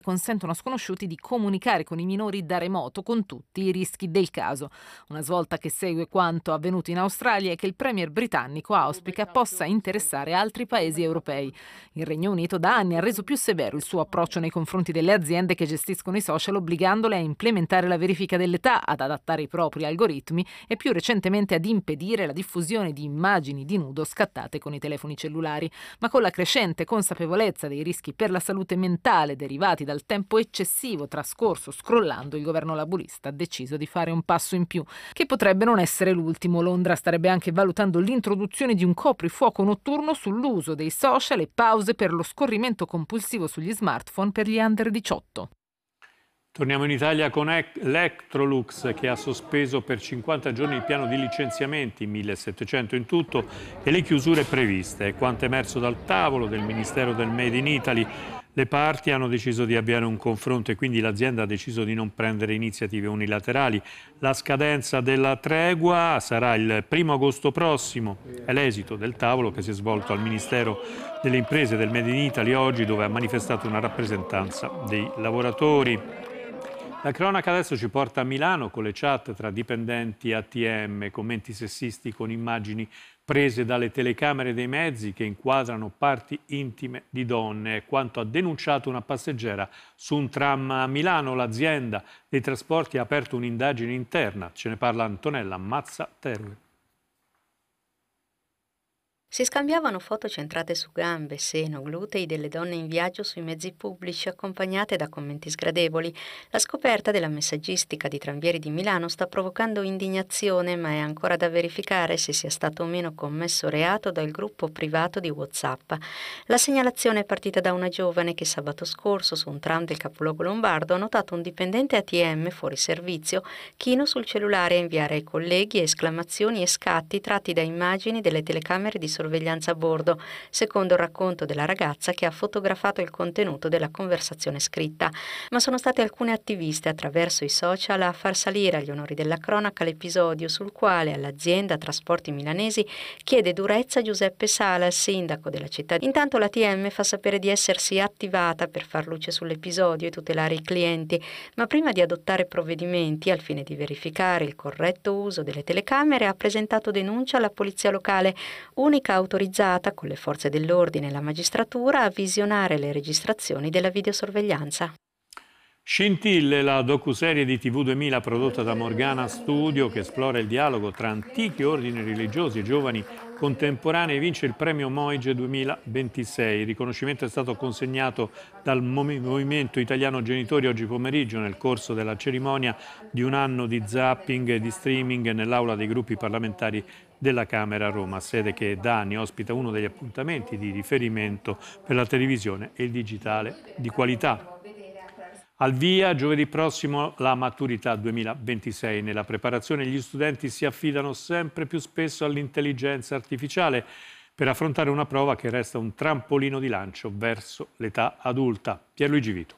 consentono a sconosciuti di comunicare con i minori da remoto con tutti i rischi del caso. Una svolta che segue quanto avvenuto in Australia e che il premier britannico auspica possa interessare altri paesi europei. Il Regno Unito da anni ha reso più severo il suo approccio nei confronti delle aziende che gestiscono i social, obbligandole a implementare la verifica dell'età, ad adattare i propri algoritmi e più recentemente ad impedire la diffusione di immagini di nudo scattate con i telefoni cellulari. Ma con la crescente consapevolezza dei rischi per la salute mentale derivati dal tempo eccessivo trascorso scrollando, il governo laburista ha deciso di fare un passo in più, che potrebbe non essere l'ultimo. Londra starebbe anche valutando l'introduzione di un coprifuoco notturno sull'uso dei social e pause per lo scorrimento compulsivo sugli smartphone per gli under 18. Torniamo in Italia con l'Electrolux, che ha sospeso per 50 giorni il piano di licenziamenti, 1700 in tutto, e le chiusure previste. È quanto emerso dal tavolo del Ministero del Made in Italy. Le parti hanno deciso di avviare un confronto e quindi l'azienda ha deciso di non prendere iniziative unilaterali. La scadenza della tregua sarà il 1° agosto prossimo. È l'esito del tavolo che si è svolto al Ministero delle Imprese del Made in Italy oggi, dove ha manifestato una rappresentanza dei lavoratori. La cronaca adesso ci porta a Milano con le chat tra dipendenti ATM, commenti sessisti con immagini prese dalle telecamere dei mezzi che inquadrano parti intime di donne. È quanto ha denunciato una passeggera su un tram a Milano. L'azienda dei trasporti ha aperto un'indagine interna. Ce ne parla Antonella Mazza-Terue. Si scambiavano foto centrate su gambe, seno, glutei delle donne in viaggio sui mezzi pubblici, accompagnate da commenti sgradevoli. La scoperta della messaggistica di Tramvieri di Milano sta provocando indignazione, ma è ancora da verificare se sia stato o meno commesso reato dal gruppo privato di WhatsApp. La segnalazione è partita da una giovane che sabato scorso, su un tram del capoluogo lombardo, ha notato un dipendente ATM fuori servizio chino sul cellulare a inviare ai colleghi esclamazioni e scatti tratti da immagini delle telecamere di sorveglianza a bordo, secondo il racconto della ragazza che ha fotografato il contenuto della conversazione scritta. Ma sono state alcune attiviste attraverso i social a far salire agli onori della cronaca l'episodio, sul quale all'azienda Trasporti Milanesi chiede durezza Giuseppe Sala, il sindaco della città. Intanto l'ATM fa sapere di essersi attivata per far luce sull'episodio e tutelare i clienti, ma prima di adottare provvedimenti al fine di verificare il corretto uso delle telecamere ha presentato denuncia alla polizia locale, unica autorizzata con le forze dell'ordine e la magistratura a visionare le registrazioni della videosorveglianza. Scintille, la docuserie di TV 2000 prodotta da Morgana Studio, che esplora il dialogo tra antichi ordini religiosi e giovani contemporanei, vince il premio Moige 2026. Il riconoscimento è stato consegnato dal Movimento Italiano Genitori oggi pomeriggio nel corso della cerimonia di un anno di zapping e di streaming nell'aula dei gruppi parlamentari della Camera a Roma, sede che da anni ospita uno degli appuntamenti di riferimento per la televisione e il digitale di qualità. Al via giovedì prossimo la maturità 2026. Nella preparazione gli studenti si affidano sempre più spesso all'intelligenza artificiale per affrontare una prova che resta un trampolino di lancio verso l'età adulta. Pierluigi Vito.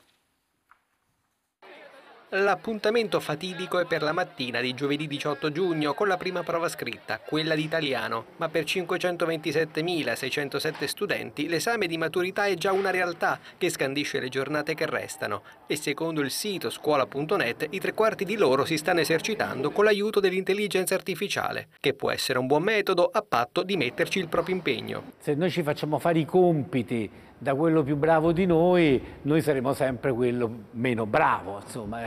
L'appuntamento fatidico è per la mattina di giovedì 18 giugno con la prima prova scritta, quella di italiano, ma per 527.607 studenti l'esame di maturità è già una realtà che scandisce le giornate che restano e secondo il sito scuola.net i 3/4 di loro si stanno esercitando con l'aiuto dell'intelligenza artificiale, che può essere un buon metodo a patto di metterci il proprio impegno. Se noi ci facciamo fare i compiti da quello più bravo di noi saremo sempre quello meno bravo, insomma,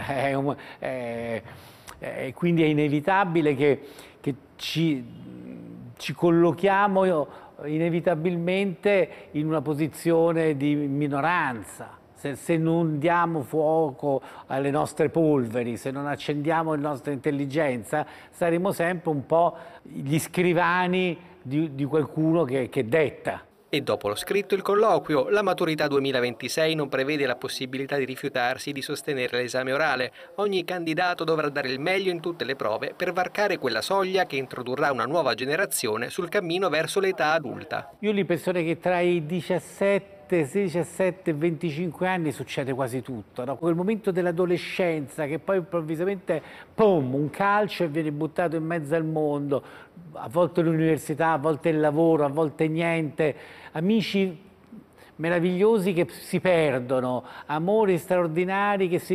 quindi è inevitabile che ci collochiamo inevitabilmente in una posizione di minoranza. Se non diamo fuoco alle nostre polveri, se non accendiamo la nostra intelligenza, saremo sempre un po' gli scrivani di qualcuno che detta. E dopo lo scritto il colloquio, la maturità 2026 non prevede la possibilità di rifiutarsi di sostenere l'esame orale. Ogni candidato dovrà dare il meglio in tutte le prove per varcare quella soglia che introdurrà una nuova generazione sul cammino verso l'età adulta. Io ho l'impressione che tra i 17 e 25 anni succede quasi tutto, no? Quel momento dell'adolescenza che poi improvvisamente, pum, un calcio e viene buttato in mezzo al mondo, a volte l'università, a volte il lavoro, a volte niente, amici meravigliosi che si perdono, amori straordinari che si